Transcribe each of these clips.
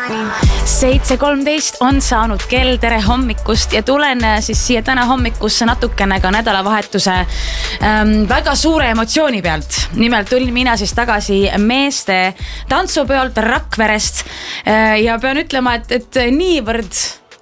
7:13 on saanud kell, tere hommikust ja tulen siis siia täna hommikusse natukene ka nädalavahetuse väga suure emotsiooni pealt. Nimelt tulin mina siis tagasi meeste tantsupeolt Rakverest ja pean ütlema, et niivõrd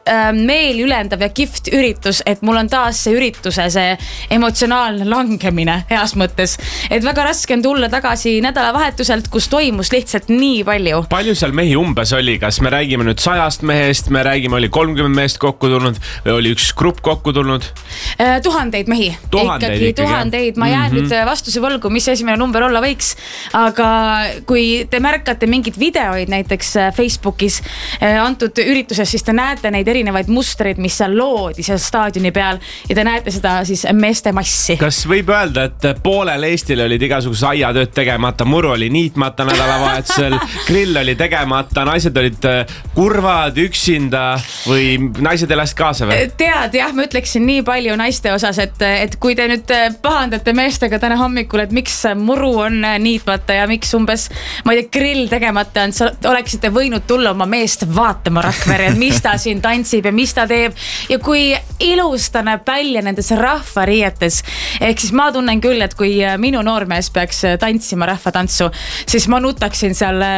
meil ülendav ja kihvt üritus, et mul on taas see ürituse, see emotsionaalne langemine heas mõttes. Et väga raske on tulla tagasi nädalavahetuselt, kus toimus lihtsalt nii palju. Palju seal mehi umbes oli? Kas me räägime nüüd 100 mehest, me räägime oli 30 meest kokku tulnud või oli üks grupp kokku tulnud? Tuhandeid mehi. Ikkagi tuhandeid. Ma jään nüüd vastuse võlgu, mis esimene number olla võiks. Aga kui te märkate mingid videoid näiteks Facebookis antud ürituses, siis te näete neid erinevaid mustreid, mis seal loodi seal staadioni peal ja te näete seda siis meeste massi. Kas võib öelda, et poolel Eestil olid igasugused aiatööd tegemata, muru oli niitmata nädalavahetusel, grill oli tegemata, naised olid kurvad, üksinda või naised elasid kaasa või? Tead, jah, ma ütleksin nii palju naiste osas, et kui te nüüd pahandate meestega täna hommikul, et miks muru on niitmata ja miks umbes, ma ei tea, grill tegemata on, oleksite võinud tulla oma meest vaatama Rakvere, et mis ta siin tantsib ja mis ta teeb ja kui ilus ta näeb välja nendes rahvariietes. Ehk siis ma tunnen küll, et kui minu noormees peaks tantsima rahvatantsu, siis ma nutaksin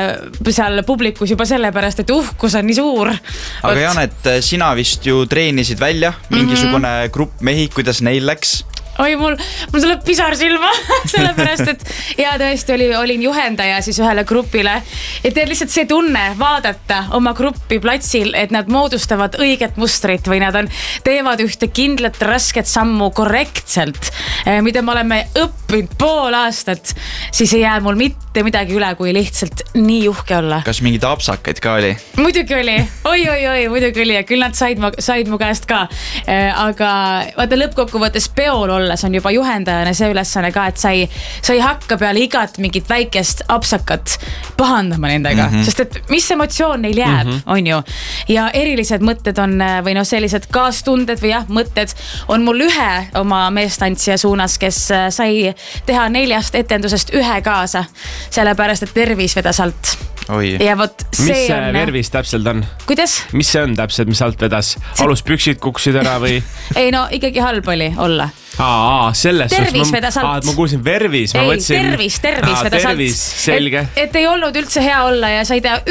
seal publikus juba sellepärast, et uhkus on nii suur. Aga Janet, sina vist ju treenisid välja mingisugune grupp mehi, kuidas neil läks? Oi, mul tuleb pisar silma, sellepärast, et ja tõesti olin juhendaja siis ühele grupile. Ja teed lihtsalt see tunne vaadata oma gruppi platsil, et nad moodustavad õiget mustrit või nad teevad ühte kindlat rasket sammu korrektselt, mida me oleme õppinud pool aastat, siis ei jää mul mitte midagi üle, kui lihtsalt nii uhke olla. Kas mingid apsakaid ka oli? Muidugi oli, oi, muidugi oli ja küll nad said mu käest ka. Aga vaata lõppkokkuvõttes peol olla, see on juba juhendajana see ülesane ka, et sa ei hakka peale igat mingit väikest apsakat pahandama nendega, sest et mis emotsioon neil jääb, on ju. Ja erilised mõtted on, või sellised kaastunded või jah, mõtted on mul ühe oma meestantsija suunas, kes sai teha 4 etendusest 1 kaasa, sellepärast, et tervis vedas alt. Oi. Ja võt, mis see vervis täpselt on? Kuidas? Mis see on täpselt, mis alt vedas? Aluspüksid kuksid ära või? Ei, no ikkagi halb oli olla. Selles tervis vedas alt. Ma kuulsin vervis, ma mõtlesin. Tervis vedas alt. Selge. Et ei olnud üldse hea olla ja sai teha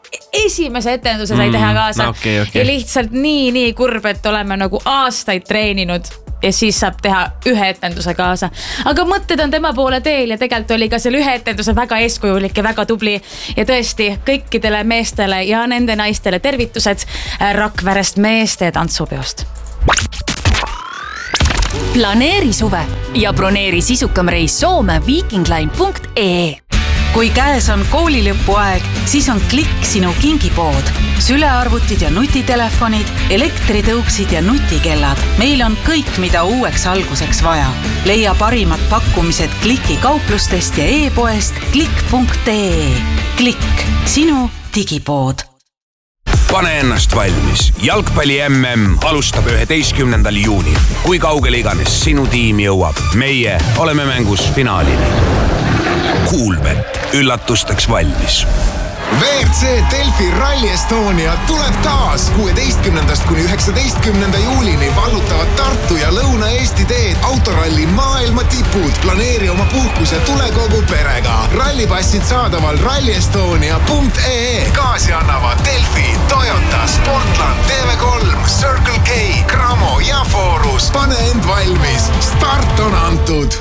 esimese etenduse sai teha kaasa. Okay. Ja lihtsalt nii kurb, et oleme nagu aastaid treeninud ja siis saab teha 1 etenduse kaasa. Aga mõtted on tema poole teel ja tegelikult oli ka seal 1 etenduse väga eeskujulik ja väga tubli. Ja tõesti kõikidele meestele ja nende naistele tervitused Rakverest meeste tantsupeost. Planeeri suve ja broneeri sisukam reis Soome vikingline.ee. Kui käes on koolilõpuaeg, siis on Klikk sinu kingipood. Sülearvutid ja nutitelefonid, elektritõuksid ja nutikellad. Meil on kõik, mida uueks alguseks vaja. Leia parimad pakkumised Klikki kauplustest ja e-poest klikk.ee. Klikk, sinu digipood. Pane ennast valmis. Jalgpalli MM alustab 11. juunil. Kui kaugele iganes sinu tiim jõuab, meie oleme mängus finaalini. Coolbet. Üllatusteks valmis. WRC Delfi Rally Estonia tuleb taas 16. kuni 19. juulini vallutavad Tartu ja Lõuna-Eesti teed autoralli maailma tipud. Planeeri oma puhkus ja tule kogu perega. Rallipassid saadaval rallyestonia.ee. Kaasi annavad Delfi, Toyota, Sportland, TV3, Circle K, Cramo ja Forus. Pane end valmis. Start on antud.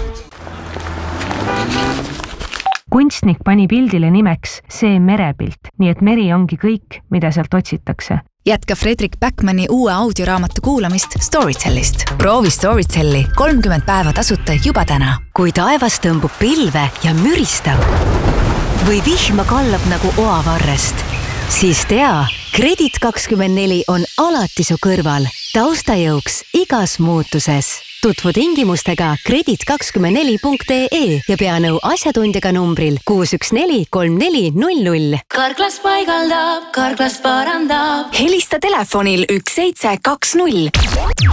Kunstnik pani pildile nimeks see merepilt, nii et meri ongi kõik, mida sealt otsitakse. Jätka Fredrik Backmani uue audioraamatu kuulamist Storytellist. Proovi Storytelli 30 päeva tasuta juba täna. Kui taevas tõmbub pilve ja müristab või vihma kallab nagu oavarrest, siis tea, Kredit24 on alati su kõrval, taustajõuks igas muutuses. Tutvu tingimustega kredit24.ee ja pea nõu asjatundjaga numbril 614 3400. Karklas paigaldab, Karklas parandab. Helista telefonil 1720.